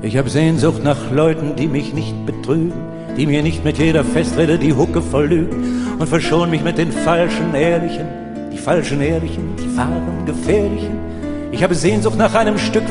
Ich hab Sehnsucht nach Leuten, die mich nicht betrügen, die mir nicht mit jeder Festrede die Hucke volllügen und verschon mich mit den falschen Ehrlichen, die falschen Ehrlichen, die wahren Gefährlichen. Ich habe Sehnsucht nach einem Stück